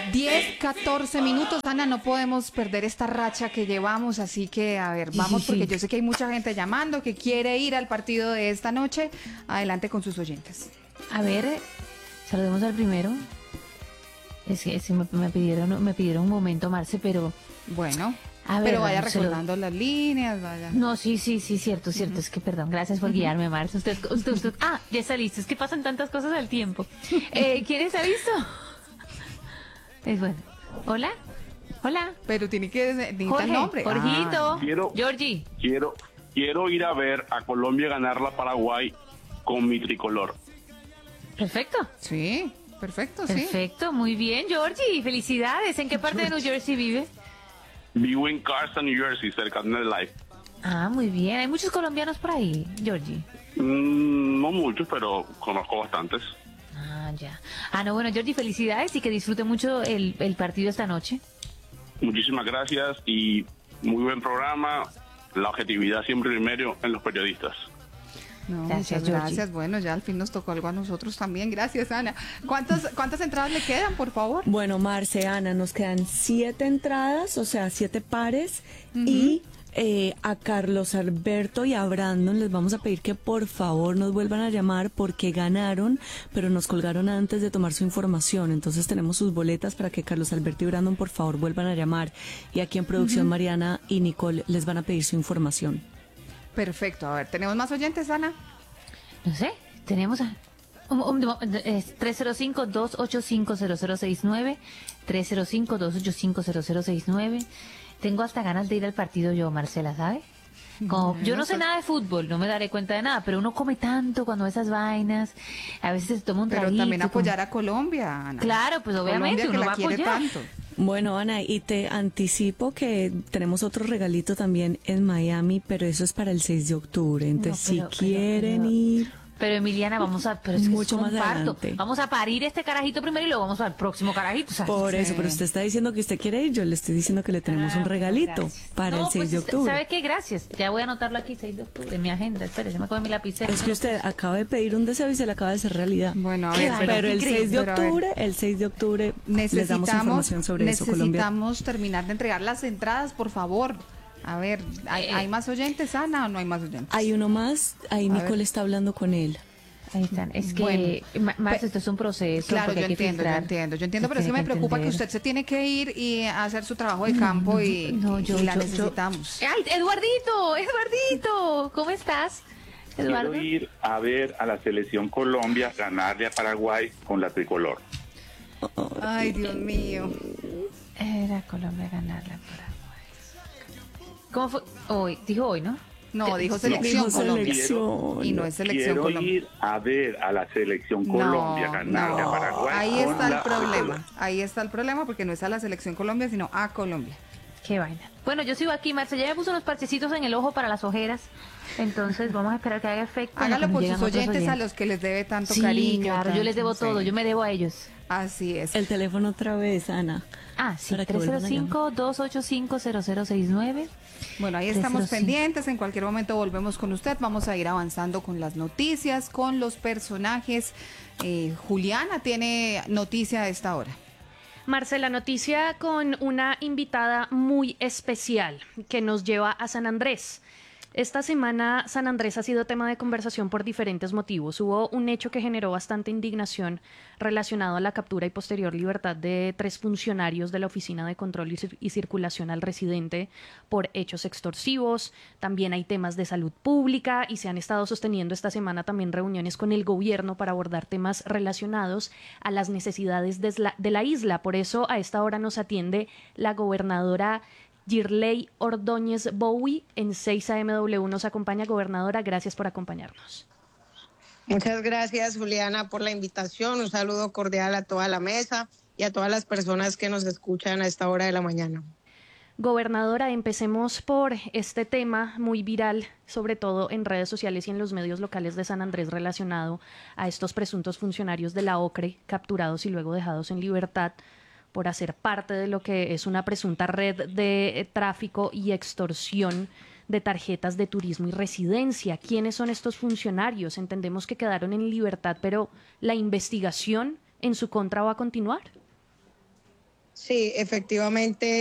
10, 14 minutos, Ana, no podemos perder esta racha que llevamos, así que, a ver, vamos, porque yo sé que hay mucha gente llamando que quiere ir al partido de esta noche. Adelante con sus oyentes. A ver, saludemos al primero. Es que me pidieron un momento, Marce, pero... Bueno, a ver, pero vaya recordando las líneas, vaya. No, sí, cierto. Es que, perdón, gracias por guiarme, Marce. Usted, ya está listo. Es que pasan tantas cosas al tiempo. ¿Quién está listo? Es bueno. ¿Hola? Pero tiene que decir el nombre. Jorgito, Georgie. Quiero ir a ver a Colombia ganar la Paraguay con mi tricolor. Perfecto. Sí, perfecto, sí. Perfecto, muy bien, Georgie. Felicidades. ¿En qué parte de New Jersey vive? Vivo en Carson, New Jersey, cerca de Life. Ah, muy bien. ¿Hay muchos colombianos por ahí, Georgie? No muchos, pero conozco bastantes. Ah, ya. No, bueno, Georgie, felicidades y que disfrute mucho el partido esta noche. Muchísimas gracias y muy buen programa. La objetividad siempre primero en los periodistas. No, Gracias, muchas gracias. Bueno, ya al fin nos tocó algo a nosotros también. Gracias, Ana. ¿Cuántas entradas le quedan, por favor? Bueno, Marce, Ana, nos quedan 7 entradas, o sea, 7 pares, y a Carlos Alberto y a Brandon les vamos a pedir que por favor nos vuelvan a llamar porque ganaron, pero nos colgaron antes de tomar su información. Entonces tenemos sus boletas para que Carlos Alberto y Brandon por favor vuelvan a llamar. Y aquí en producción Mariana y Nicole les van a pedir su información. Perfecto. A ver, ¿tenemos más oyentes, Ana? No sé, tenemos a... 305-285-0069, 305-285-0069. Tengo hasta ganas de ir al partido yo, Marcela, ¿sabe? Yo no sé nada de fútbol, no me daré cuenta de nada, pero uno come tanto cuando ve esas vainas, a veces se toma un traguito. Pero también apoyar a Colombia, Ana. Claro, pues obviamente Colombia, uno va a quiere apoyar. tanto. Bueno, Ana, y te anticipo que tenemos otro regalito también en Miami, pero eso es para el 6 de octubre. Entonces, si quieren ir... Pero Emiliana, pero es mucho que más adelante. Vamos a parir este carajito primero y luego vamos al próximo carajito. ¿Sabes? Por eso, pero usted está diciendo que usted quiere ir, yo le estoy diciendo que le tenemos un regalito para el 6 de octubre. ¿Sabe qué? Gracias. Ya voy a anotarlo aquí, 6 de octubre, en mi agenda. Espere, se me come mi lapicero. Es que usted acaba de pedir un deseo y se le acaba de hacer realidad. Bueno, a ver, pero el 6 de octubre les damos información sobre eso, Colombia. Necesitamos terminar de entregar las entradas, por favor. A ver, ¿hay más oyentes, Ana, o no hay más oyentes? Hay uno más, ahí Nicole está hablando con él. Ahí están. Es que, más esto es un proceso. Claro, yo entiendo, pero es que me preocupa que usted se tiene que ir y hacer su trabajo de campo y la necesitamos. ¡Ay, Eduardito! ¿Cómo estás, Eduardo? Quiero ir a ver a la selección Colombia ganarle a Paraguay con la tricolor. Ay, Dios mío. Era Colombia ganarle a Paraguay. ¿Cómo fue? Hoy, dijo hoy, ¿no? No, dijo selección Colombia. Y no es selección Colombia. Quiero ir a ver a la selección Colombia ganarle a Paraguay. Ahí está el problema. Ahí está el problema porque no es a la selección Colombia, sino a Colombia. Qué vaina. Bueno, yo sigo aquí, Marce. Ya me puso unos parchecitos en el ojo para las ojeras. Entonces vamos a esperar que haga efecto. Hágalo por sus oyentes a los que les debe tanto cariño. Claro, yo les debo todo. Yo me debo a ellos. Así es. El teléfono otra vez, Ana. Sí, 305-285-0069. Bueno, ahí estamos pendientes, en cualquier momento volvemos con usted, vamos a ir avanzando con las noticias, con los personajes. Juliana tiene noticia a esta hora. Marcela, noticia con una invitada muy especial que nos lleva a San Andrés. Esta semana San Andrés ha sido tema de conversación por diferentes motivos. Hubo un hecho que generó bastante indignación relacionado a la captura y posterior libertad de 3 funcionarios de la Oficina de Control y Circulación al Residente por hechos extorsivos. También hay temas de salud pública y se han estado sosteniendo esta semana también reuniones con el gobierno para abordar temas relacionados a las necesidades de la isla. Por eso a esta hora nos atiende la gobernadora Girley Ordóñez Bowie en 6 AMW. Nos acompaña, gobernadora, gracias por acompañarnos. Muchas gracias, Juliana, por la invitación. Un saludo cordial a toda la mesa y a todas las personas que nos escuchan a esta hora de la mañana. Gobernadora, empecemos por este tema muy viral, sobre todo en redes sociales y en los medios locales de San Andrés, relacionado a estos presuntos funcionarios de la OCRE capturados y luego dejados en libertad por hacer parte de lo que es una presunta red de tráfico y extorsión de tarjetas de turismo y residencia. ¿Quiénes son estos funcionarios? Entendemos que quedaron en libertad, pero ¿la investigación en su contra va a continuar? Sí, efectivamente.